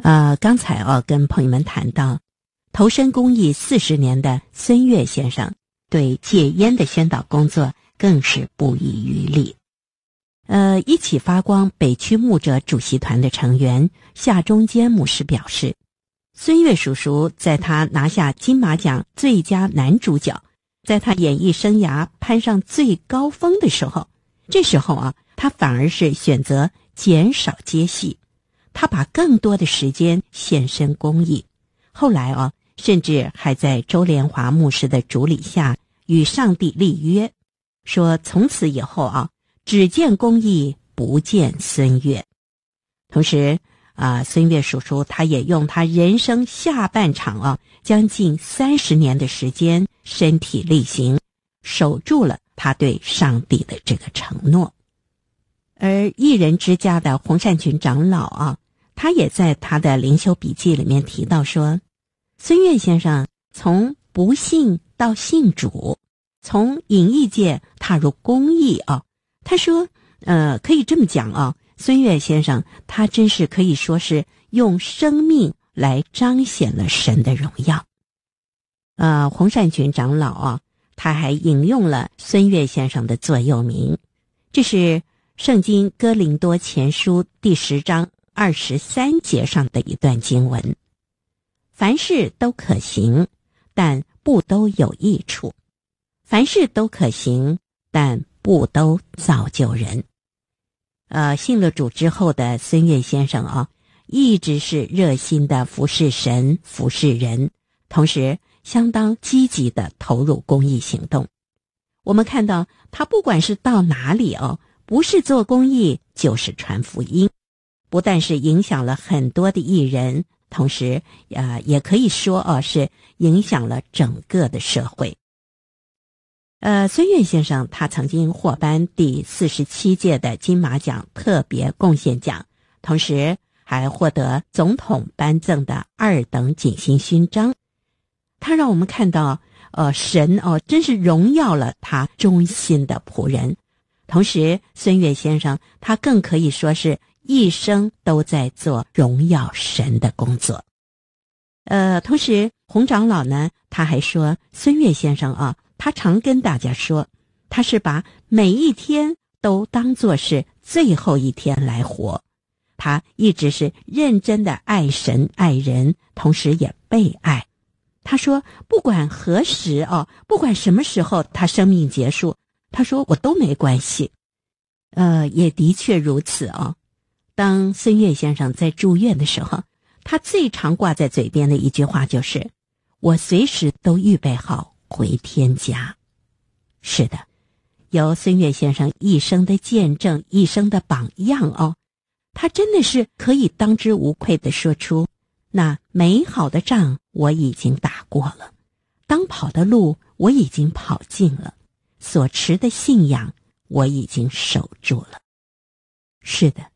刚才跟朋友们谈到投身公益40年的孙越先生，对戒烟的宣导工作更是不遗余力。一起发光北区牧者主席团的成员夏中坚牧师表示，孙越叔叔在他拿下金马奖最佳男主角，在他演艺生涯攀上最高峰的时候，这时候他反而是选择减少接戏，他把更多的时间献身公益。后来甚至还在周连华牧师的主理下与上帝立约，说从此以后只见公益不见孙越。同时孙越叔叔他也用他人生下半场将近30年的时间身体力行，守住了他对上帝的这个承诺。而一人之家的洪善群长老他也在他的灵修笔记里面提到说，孙越先生从不信到信主，从影艺界踏入公益他说可以这么讲孙越先生他真是可以说是用生命来彰显了神的荣耀。洪善群长老他还引用了孙越先生的座右铭，这是圣经哥林多前书第10章23节上的一段经文：凡事都可行，但不都有益处；凡事都可行，但不都造就人。信了主之后的孙越先生一直是热心的服侍神、服侍人，同时相当积极的投入公益行动。我们看到他不管是到哪里不是做公益就是传福音，不但是影响了很多的艺人，同时也可以说是影响了整个的社会。孙越先生他曾经获颁第47届的金马奖特别贡献奖，同时还获得总统颁赠的2等景星勋章。他让我们看到神真是荣耀了他忠心的仆人。同时孙越先生他更可以说是一生都在做荣耀神的工作。同时洪长老呢他还说，孙越先生他常跟大家说，他是把每一天都当作是最后一天来活。他一直是认真的爱神爱人，同时也被爱。他说不管何时不管什么时候他生命结束，他说我都没关系。也的确如此当孙越先生在住院的时候，他最常挂在嘴边的一句话就是，我随时都预备好回天家。是的，由孙越先生一生的见证，一生的榜样他真的是可以当之无愧地说出，那美好的仗我已经打过了，当跑的路我已经跑尽了，所持的信仰我已经守住了。是的，